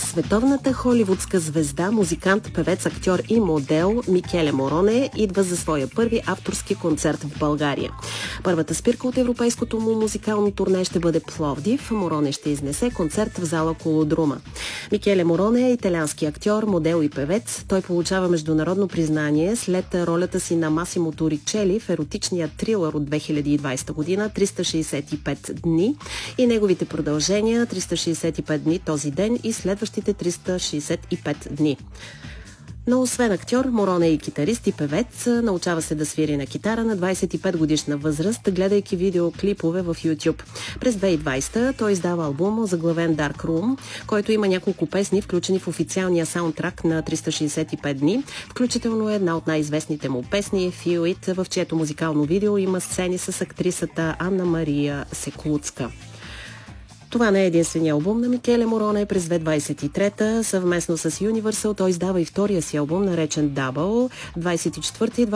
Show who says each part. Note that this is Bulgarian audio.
Speaker 1: Световната холивудска звезда, музикант, певец, актьор и модел Микеле Мороне идва за своя първи авторски концерт в България. Първата спирка от европейското му музикално турне ще бъде Пловдив. Мороне ще изнесе концерт в зала Колодрума. Микеле Мороне е италиански актьор, модел и певец. Той получава международно признание след ролята си на Масимо Торичели в еротичния трилър от 2020 година «365 дни» и неговите продължения «365 дни този ден» и следващите 365 дни. Но освен актьор, Мороне е и китарист и певец. Научава се да свири на китара на 25 годишна възраст, гледайки видеоклипове в YouTube. През 2020 той издава албум, заглавен Dark Room, който има няколко песни, включени в официалния саундтрак на 365 дни, включително една от най-известните му песни Feel It, в чието музикално видео има сцени с актрисата Анна Мария Секлуцка. Това не е единствения албум на Микеле Мороне. През 2023 съвместно с Universal той издава и втория си албум, наречен Double. 24 и